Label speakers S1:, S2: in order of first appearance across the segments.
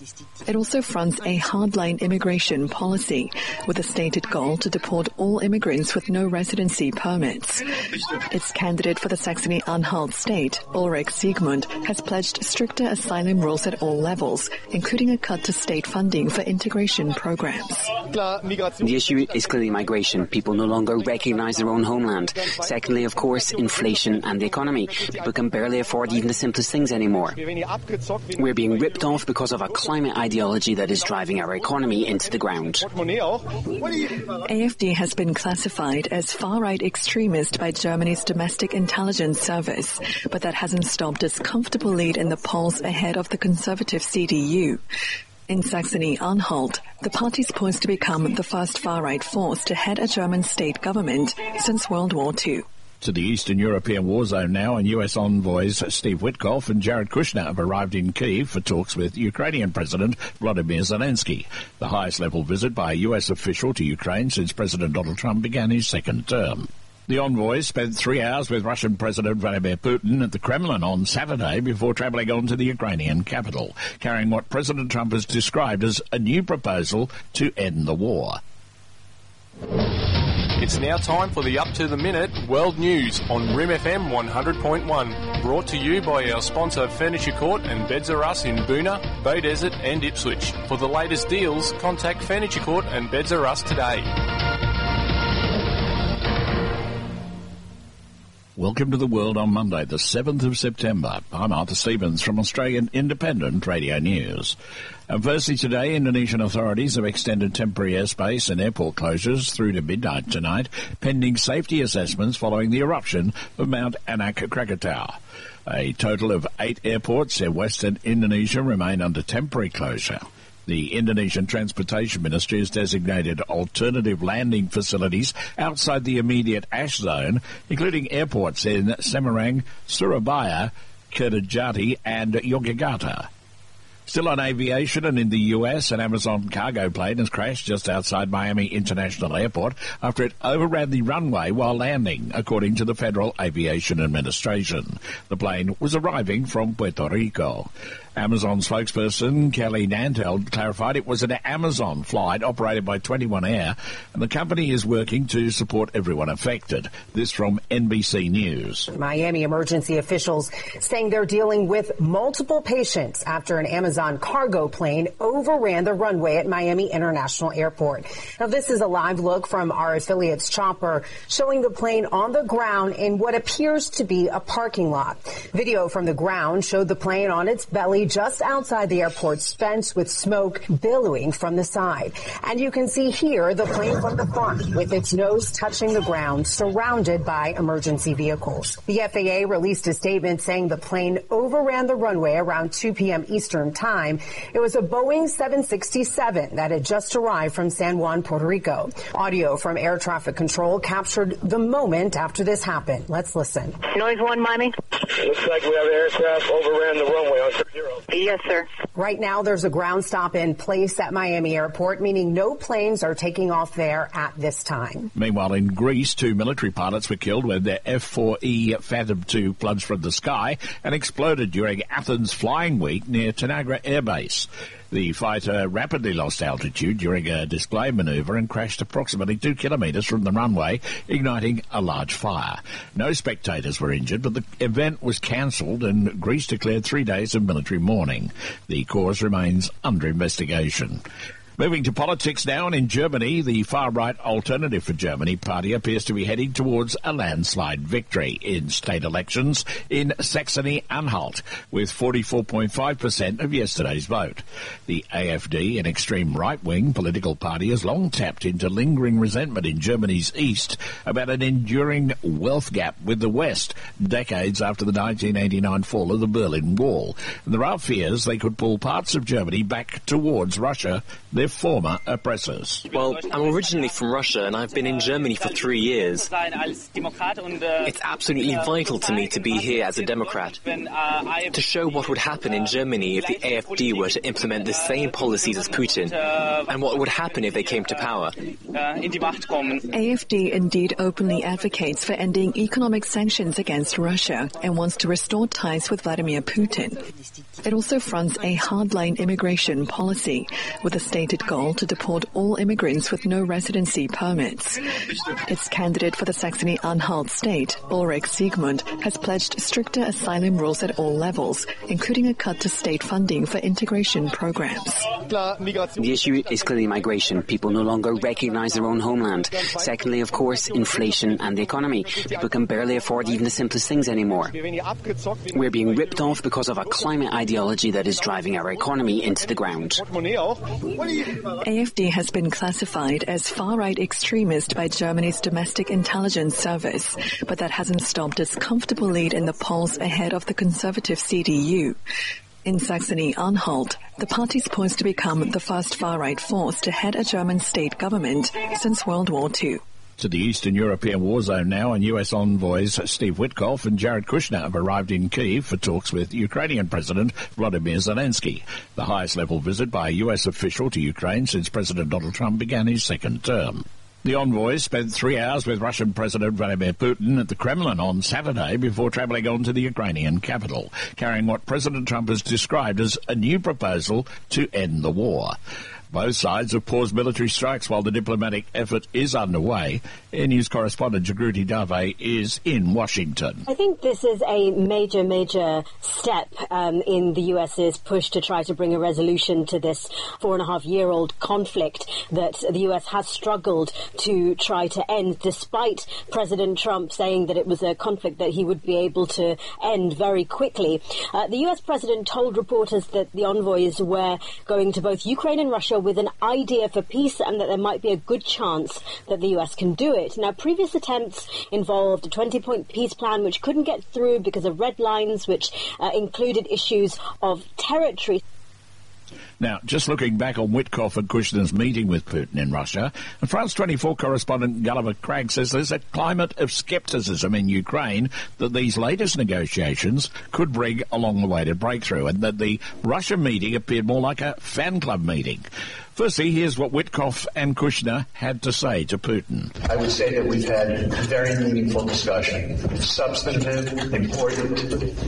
S1: It also fronts a hardline immigration policy with a stated goal to deport all immigrants with no residency permits. Its candidate for the Saxony-Anhalt state, Ulrich Siegmund, has pledged stricter asylum rules at all levels, including a cut to state funding for integration programs.
S2: The issue is clearly migration. People no longer recognize their own homeland. Secondly, of course, inflation and the economy. People can barely afford even the simplest things anymore. We're being ripped off because of a climate ideology that is driving our economy into the ground.
S1: AfD has been classified as far-right extremist by Germany's Domestic Intelligence Service, but that hasn't stopped its comfortable lead in the polls ahead of the conservative CDU. In Saxony-Anhalt, the party's poised to become the first far-right force to head a German state government since World War II.
S3: To the Eastern European war zone now, and U.S. envoys Steve Witkoff and Jared Kushner have arrived in Kyiv for talks with Ukrainian President Volodymyr Zelensky, the highest-level visit by a U.S. official to Ukraine since President Donald Trump began his second term. The envoys spent 3 hours with Russian President Vladimir Putin at the Kremlin on Saturday before travelling on to the Ukrainian capital, carrying what President Trump has described as a new proposal to end the war.
S4: It's now time for the up-to-the-minute World News on Rim FM 100.1. Brought to you by our sponsor Furniture Court and Beds R Us in Boona, Bay Desert and Ipswich. For the latest deals, contact Furniture Court and Beds R Us today.
S3: Welcome to the world on Monday, the 7th of September. I'm Arthur Stevens from Australian Independent Radio News. And firstly today, Indonesian authorities have extended temporary airspace and airport closures through to midnight tonight, pending safety assessments following the eruption of Mount Anak Krakatau. A total of 8 airports in Western Indonesia remain under temporary closure. The Indonesian Transportation Ministry has designated alternative landing facilities outside the immediate ash zone, including airports in Semarang, Surabaya, Kertajati and Yogyakarta. Still on aviation, and in the U.S., an Amazon cargo plane has crashed just outside Miami International Airport after it overran the runway while landing, according to the Federal Aviation Administration. The plane was arriving from Puerto Rico. Amazon spokesperson Kelly Nantel clarified it was an Amazon flight operated by 21 Air, and the company is working to support everyone affected. This from NBC News.
S5: Miami emergency officials saying they're dealing with multiple patients after an Amazon cargo plane overran the runway at Miami International Airport. Now, this is a live look from our affiliate's chopper showing the plane on the ground in what appears to be a parking lot. Video from the ground showed the plane on its belly just outside the airport's fence with smoke billowing from the side. And you can see here the plane from the front with its nose touching the ground, surrounded by emergency vehicles. The FAA released a statement saying the plane overran the runway around 2 p.m. Eastern time. It was a Boeing 767 that had just arrived from San Juan, Puerto Rico. Audio from air traffic control captured the moment after this happened. Let's listen.
S6: Noise 1, Miami.
S7: Looks like we have aircraft overran the runway on 30.
S6: Yes, sir.
S5: Right now, there's a ground stop in place at Miami Airport, meaning no planes are taking off there at this time.
S3: Meanwhile, in Greece, 2 military pilots were killed when their F-4E Phantom II plunged from the sky and exploded during Athens Flying Week near Tanagra Air Base. The fighter rapidly lost altitude during a display maneuver and crashed approximately 2 kilometres from the runway, igniting a large fire. No spectators were injured, but the event was cancelled and Greece declared 3 days of military mourning. The cause remains under investigation. Moving to politics now, and in Germany, the far-right Alternative for Germany party appears to be heading towards a landslide victory in state elections in Saxony-Anhalt, with 44.5% of yesterday's vote. The AfD, an extreme right-wing political party, has long tapped into lingering resentment in Germany's east about an enduring wealth gap with the West, decades after the 1989 fall of the Berlin Wall. And there are fears they could pull parts of Germany back towards Russia, the their former oppressors.
S6: Well, I'm originally from Russia and I've been in Germany for 3 years. It's absolutely vital to me to be here as a Democrat, to show what would happen in Germany if the AfD were to implement the same policies as Putin, and what would happen if they came to power.
S1: AfD indeed openly advocates for ending economic sanctions against Russia and wants to restore ties with Vladimir Putin. It also fronts a hardline immigration policy with a stated goal to deport all immigrants with no residency permits. Its candidate for the Saxony-Anhalt state, Ulrich Siegmund, has pledged stricter asylum rules at all levels, including a cut to state funding for integration programs.
S2: The issue is clearly migration. People no longer recognize their own homeland. Secondly, of course, inflation and the economy. People can barely afford even the simplest things anymore. We're being ripped off because of a climate ideology that is driving our economy into the ground.
S1: AfD has been classified as far-right extremist by Germany's domestic intelligence service, but that hasn't stopped its comfortable lead in the polls ahead of the conservative CDU. In Saxony-Anhalt, the party's poised to become the first far-right force to head a German state government since World War II.
S3: To the Eastern European war zone now, and US envoys Steve Witkoff and Jared Kushner have arrived in Kyiv for talks with Ukrainian President Volodymyr Zelensky, the highest level visit by a US official to Ukraine since President Donald Trump began his second term. The envoys spent 3 hours with Russian President Vladimir Putin at the Kremlin on Saturday before travelling on to the Ukrainian capital, carrying what President Trump has described as a new proposal to end the war. Both sides have paused military strikes while the diplomatic effort is underway. Air News correspondent Jagruti Dave is in Washington.
S8: I think this is a major step in the US's push to try to bring a resolution to this 4.5-year-old conflict that the US has struggled to try to end, despite President Trump saying that it was a conflict that he would be able to end very quickly. The US president told reporters that the envoys were going to both Ukraine and Russia with an idea for peace and that there might be a good chance that the US can do it. Now, previous attempts involved a 20-point peace plan which couldn't get through because of red lines which included issues of territory.
S3: Now, just looking back on Witkoff and Kushner's meeting with Putin in Russia, and France 24 correspondent Gulliver Craig says there's a climate of scepticism in Ukraine that these latest negotiations could bring a long-awaited breakthrough, and that the Russia meeting appeared more like a fan club meeting. Firstly, here's what Witkoff and Kushner had to say to Putin.
S9: I would say that we've had a very meaningful discussion, substantive, important,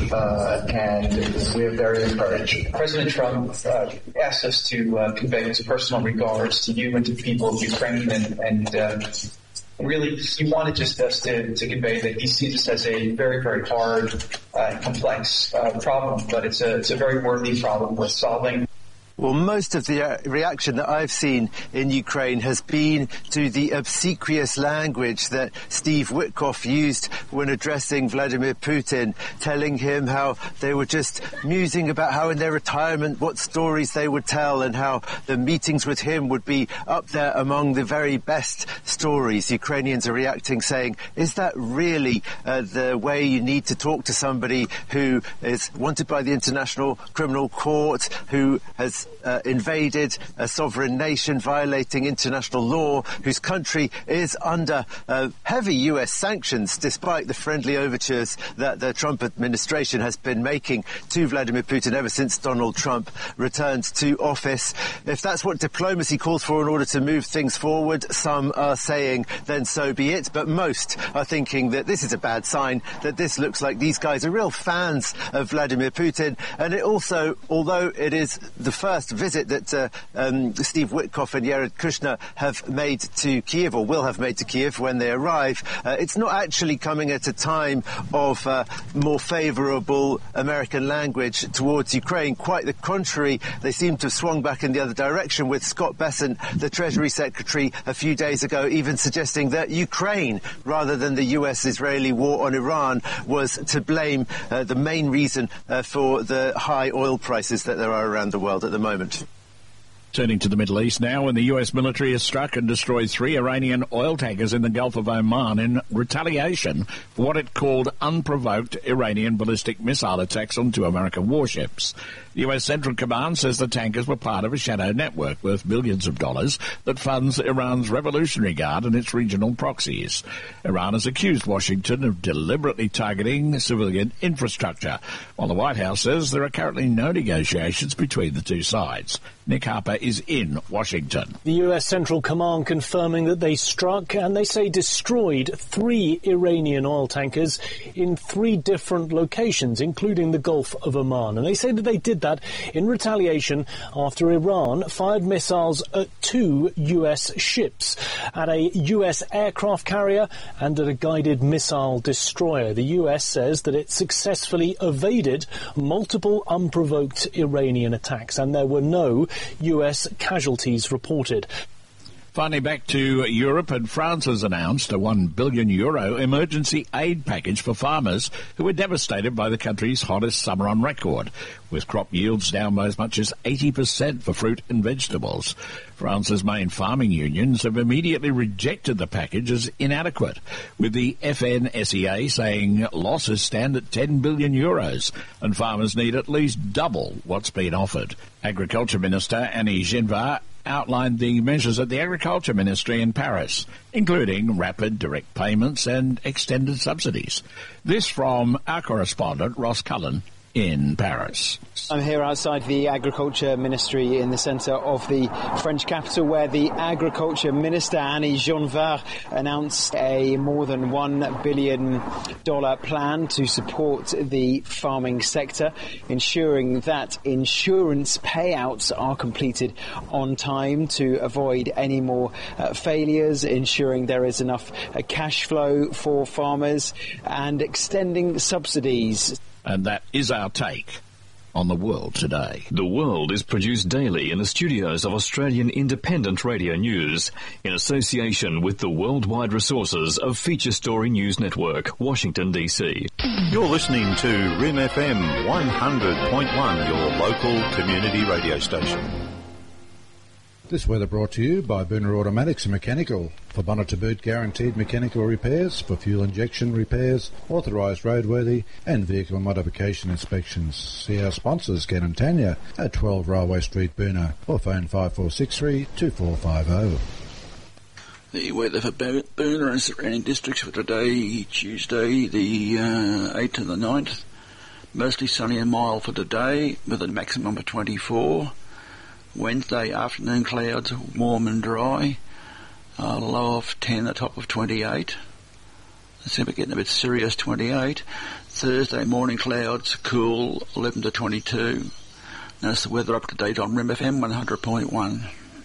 S9: and we're very encouraged. President Trump asked us to convey his personal regards to you and to people of Ukraine, and really he wanted just us to convey that he sees this as a very, very hard and complex problem, but it's a very worthy problem worth solving.
S10: Well, most of the reaction that I've seen in Ukraine has been to the obsequious language that Steve Witkoff used when addressing Vladimir Putin, telling him how they were just musing about how in their retirement what stories they would tell and how the meetings with him would be up there among the very best stories. Ukrainians are reacting saying, is that really the way you need to talk to somebody who is wanted by the International Criminal Court, who has invaded a sovereign nation, violating international law, whose country is under heavy US sanctions, despite the friendly overtures that the Trump administration has been making to Vladimir Putin ever since Donald Trump returned to office. If that's what diplomacy calls for in order to move things forward, some are saying then so be it, but most are thinking that this is a bad sign, that this looks like these guys are real fans of Vladimir Putin. And it also, although it is the first visit that Steve Witkoff and Jared Kushner have made to Kyiv, or will have made to Kyiv when they arrive, it's not actually coming at a time of more favourable American language towards Ukraine. Quite the contrary, they seem to have swung back in the other direction, with Scott Bessent, the Treasury Secretary, a few days ago even suggesting that Ukraine, rather than the US-Israeli war on Iran, was to blame the main reason for the high oil prices that there are around the world at the moment.
S3: Turning to the Middle East now, when the US military has struck and destroyed 3 Iranian oil tankers in the Gulf of Oman in retaliation for what it called unprovoked Iranian ballistic missile attacks on 2 American warships. The US Central Command says the tankers were part of a shadow network worth millions of dollars that funds Iran's Revolutionary Guard and its regional proxies. Iran has accused Washington of deliberately targeting civilian infrastructure, while the White House says there are currently no negotiations between the two sides. Nick Harper is in Washington.
S11: The US Central Command confirming that they struck and they say destroyed 3 Iranian oil tankers in 3 different locations, including the Gulf of Oman. And they say that they did that in retaliation after Iran fired missiles at 2 US ships, at a US aircraft carrier and at a guided missile destroyer. The US says that it successfully evaded multiple unprovoked Iranian attacks, and there were no US casualties reported.
S3: Finally, back to Europe, and France has announced a €1 billion emergency aid package for farmers who were devastated by the country's hottest summer on record, with crop yields down by as much as 80% for fruit and vegetables. France's main farming unions have immediately rejected the package as inadequate, with the FNSEA saying losses stand at €10 billion and farmers need at least double what's been offered. Agriculture Minister Annie Genevard outlined the measures at the Agriculture Ministry in Paris, including rapid direct payments and extended subsidies. This from our correspondent Ross Cullen in Paris.
S12: I'm here outside the Agriculture Ministry in the centre of the French capital, where the Agriculture Minister Annie Genevard announced a more than $1 billion plan to support the farming sector, ensuring that insurance payouts are completed on time to avoid any more failures, ensuring there is enough cash flow for farmers, and extending subsidies.
S3: And that is our take on the world today.
S13: The World is produced daily in the studios of Australian Independent Radio News in association with the worldwide resources of Feature Story News Network, Washington, D.C.
S14: You're listening to RIM FM 100.1, your local community radio station.
S15: This weather brought to you by Booner Automatics and Mechanical. For bonnet to boot guaranteed mechanical repairs, for fuel injection repairs, authorised roadworthy and vehicle modification inspections. See our sponsors, Ken and Tanya, at 12 Railway Street, Booner, or phone 5463 2450.
S16: The weather for Booner and surrounding districts for today, Tuesday, the 8th to the 9th. Mostly sunny and mild for today, with a maximum of 24. Wednesday afternoon clouds, warm and dry, low of 10, the top of 28. It's getting a bit serious, 28. Thursday morning clouds, cool, 11 to 22. That's the weather up to date on RIM FM 100.1.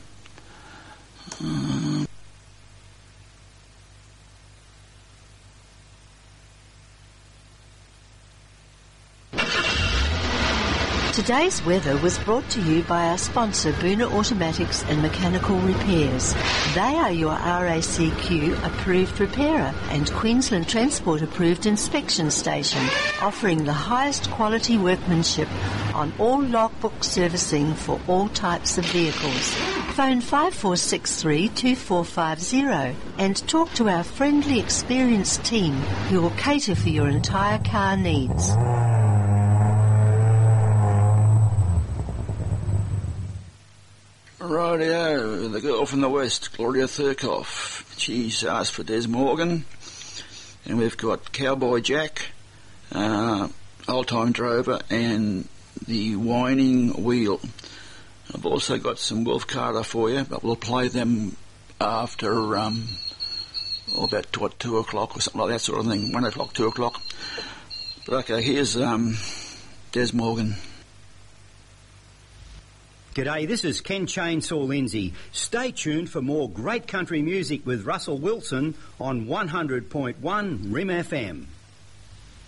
S17: Today's weather was brought to you by our sponsor, Booner Automatics and Mechanical Repairs. They are your RACQ approved repairer and Queensland Transport approved inspection station, offering the highest quality workmanship on all logbook servicing for all types of vehicles. Phone 5463 2450 and talk to our friendly, experienced team who will cater for your entire car needs.
S16: Rightio, the girl from the west, Gloria Thurkoff. She's asked for Des Morgan. And we've got Cowboy Jack, Old-Time Drover, and The Whining Wheel. I've also got some Wolf Carter for you, but we'll play them after, about 2 o'clock or something like that sort of thing. 1 o'clock, 2 o'clock. But okay, here's Des Morgan.
S18: G'day, this is Ken Chainsaw Lindsay. Stay tuned for more great country music with Russell Wilson on 100.1 RIM FM.